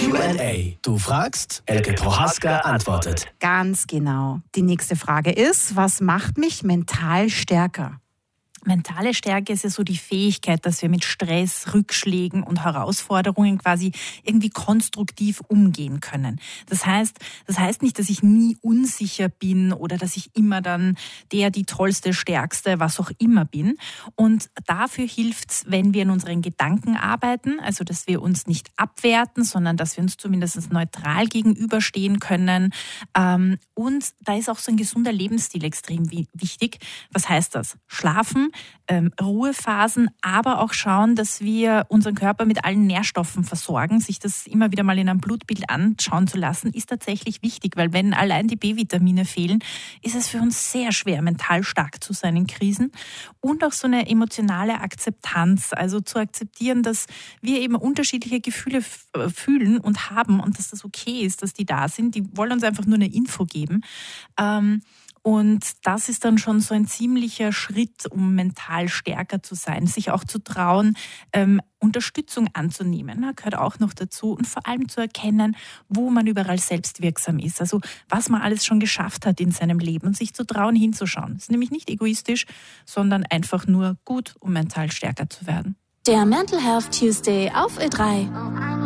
Q&A. Du fragst, Elke Prohaska antwortet. Ganz genau. Die nächste Frage ist, was macht mich mental stärker? Mentale Stärke ist ja so die Fähigkeit, dass wir mit Stress, Rückschlägen und Herausforderungen quasi irgendwie konstruktiv umgehen können. Das heißt nicht, dass ich nie unsicher bin oder dass ich immer dann die tollste, stärkste, was auch immer bin. Und dafür hilft's, wenn wir in unseren Gedanken arbeiten, also dass wir uns nicht abwerten, sondern dass wir uns zumindest neutral gegenüberstehen können. Und da ist auch so ein gesunder Lebensstil extrem wichtig. Was heißt das? Schlafen, Ruhephasen, aber auch schauen, dass wir unseren Körper mit allen Nährstoffen versorgen. Sich das immer wieder mal in einem Blutbild anschauen zu lassen, ist tatsächlich wichtig, weil wenn allein die B-Vitamine fehlen, ist es für uns sehr schwer, mental stark zu sein in Krisen. Und auch so eine emotionale Akzeptanz, also zu akzeptieren, dass wir eben unterschiedliche Gefühle fühlen und haben und dass das okay ist, dass die da sind. Die wollen uns einfach nur eine Info geben. Und das ist dann schon so ein ziemlicher Schritt, um mental stärker zu sein, sich auch zu trauen, Unterstützung anzunehmen, gehört auch noch dazu und vor allem zu erkennen, wo man überall selbstwirksam ist, also was man alles schon geschafft hat in seinem Leben und sich zu trauen, hinzuschauen. Das ist nämlich nicht egoistisch, sondern einfach nur gut, um mental stärker zu werden. Der Mental Health Tuesday auf Ö3.